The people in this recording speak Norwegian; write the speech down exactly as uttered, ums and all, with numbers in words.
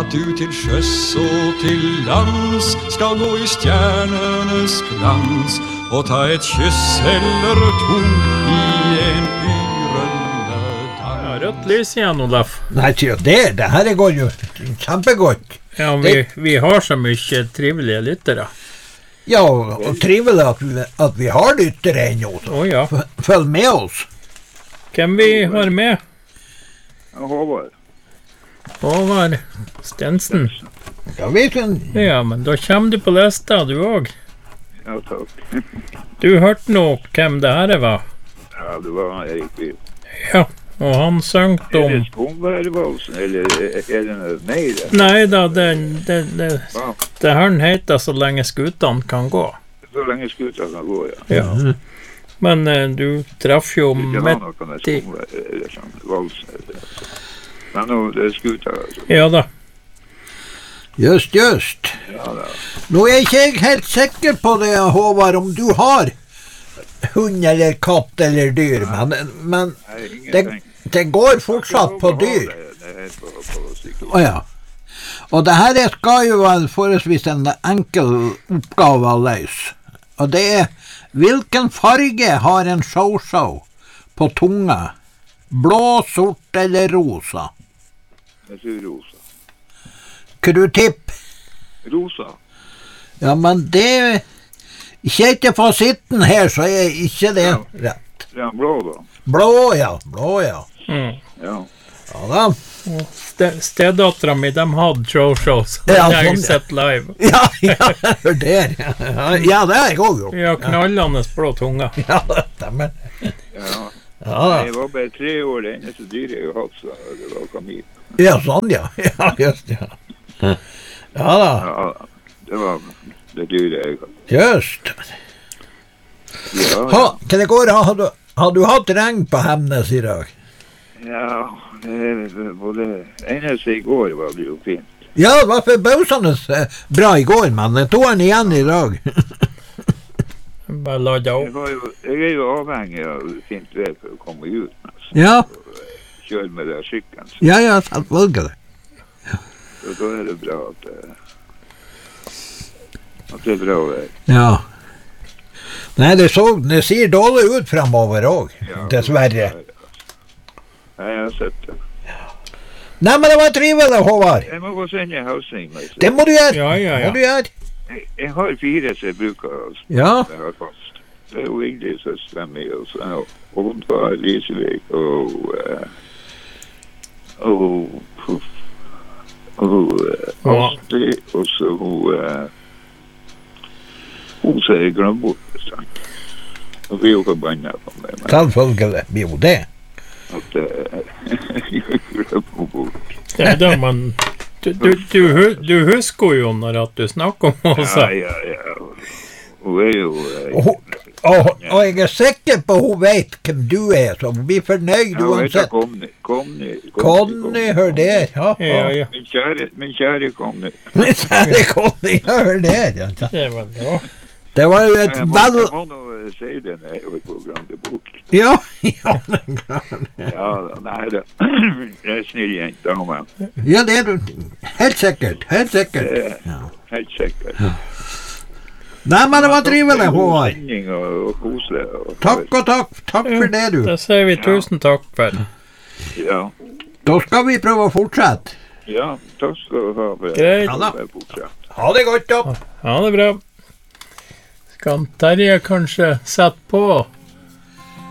at du til sjøs og til lands skal gå i stjernenes glans og ta et kyss eller to i en yrende dans. Ja, rødt lys igjen, Olaf. Nei, det, det her går jo kjempegodt. Ja, vi, vi har så mye trivelige lyttere. Ja, og trivelig at vi, at vi har lyttere ennå. Å ja. Følg med oss. Hvem vi har med? Håvard. Håvard Stensen. Ja, vi kan... Ja, men da kommer du på lista, du også. Ja, takk. Du hørte nå hvem det her var. Ja, det var Erik Bill. Ja, og han søngte om... Er det Skomværvalsen, eller er det noe mer? Nei da, det, det, det, Hva? det her heter Så lenge skutene kan gå. Så lenge skuta kan gå, ja. Ja. Men eh, du traff jo Ikke midt han noe med Skomvær, eller sånn, valsen, eller... Men nå, det er skuta, altså. Ja da. Just, just. Ja, da. Nå er ikke jeg helt sikker på det, Håvard, om du har hund eller katt eller dyr, men, men Nei, det, ingenting. det går fortsatt på dyr. Det er helt på, på sykehuset. Åja. Og det her skal jo være forholdsvis en enkel oppgave å løse. Og det er, hvilken farge har en show-show på tunga? Blå, sort eller rosa? Jeg tror rosa. Hva du tipper? Rosa. Ja, men det... Ikke etter fasitten her, så er ikke det rett. Det er blå, da. Blå, ja. Blå, ja. Mm. Ja. Ja da. Ste, Stedattera mi, de hadde show-shows. Ja, Det har jeg sånn, ja. sett live. Ja, ja, hør der. Ja, ja, det har jeg også gjort. Ja, knallende blå tunga. Ja, det stemmer. Ja. Ja, Jeg var bare tre år, det eneste dyret jeg har hatt, så det var kanin. ja sånn, ja. Ja, just, ja. Ja da, Ja, det var det dyret jeg hadde. just. Ja, Ha, hva det går, har du, har du hatt regn på Hemnes i dag? ja, det er både eneste i går var det jo fint. Ja, det var forbausende eh, bra i går, men jeg tog den igjen i dag. Bare ladde Jeg, opp. var jo, jeg er jo avhengig av fint vær for å komme ut, altså. Ja, Kjøre med det sykkelen, så, ja, ja, selvfølgelig. så da er det bra at det, at det er bra vær. Ja. Nei, det, så, det ser dårlig ut fremover også, Ja, dessverre. Ja, jeg har sett det. Nei, men det var trivelig, Håvard. Jeg må gå og sende housing. Altså. Det må du gjøre. Ja, ja, ja. Må du gjøre. Jeg, jeg har fire som jeg bruker, altså. Ja, Jeg har fast. Det er jo Ingrid søsteren min, og så er det Oddvar Lisevik, og... Uh, og... Puff, og uh, Astrid, og så hun... Uh, hun som jeg glemmer bort, sant? Og vi er jo forbannet på meg, men selvfølgelig blir jo det. at uh, jeg glemmer bort. Ja, da, men du, du, du, hu- du husker jo når at du snakker om oss. Ja, ja, ja. Hun er jo... Uh, Og, hun- og, og jeg er sikker på hun vet hvem du er, så hun blir fornøyd ja, hun heter uansett. Conny. Conny. Conny, hør der. Ja, Ja, ja. Min kjære, min kjære Conny. Min kjære Conny, hør der. Ja. Det var bra. Det var jo et Jeg må, vel... jeg må nå eh, si det når jeg er på Grande Bok. Ja, ja, men klart. Ja, da, nei da. Jeg er snill jente, dame. Ja, det er du. Helt sikkert, helt sikkert. Det er Ja. helt sikkert. Nei, men det var trivelig, God Håvard. sending og, og koselig. Og, Takk og takk. Takk for det, du. Det sier vi tusen takk for. Ja, Da skal vi prøve å fortsette. ja, takk skal du ha. For Greit. Ja da. Jeg fortsatt. Ha det godt, da. Ha det bra. Skal Terje kanskje sette på